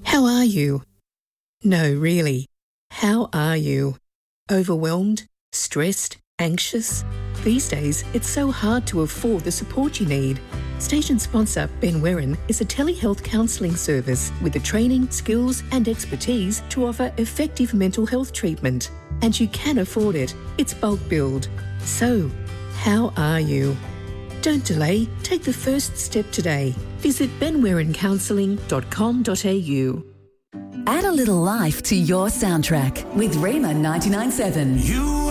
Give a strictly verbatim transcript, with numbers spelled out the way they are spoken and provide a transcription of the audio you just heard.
How are you? No, really. How are you? Overwhelmed? Stressed? Anxious? These days, it's so hard to afford the support you need. Station sponsor Ben Werin is a telehealth counselling service with the training, skills and expertise to offer effective mental health treatment. And you can afford it. It's bulk billed. So, how are you? Don't delay. Take the first step today. Visit ben werin counselling dot com dot a u. Add a little life to your soundtrack with Rayman ninety-nine point seven. You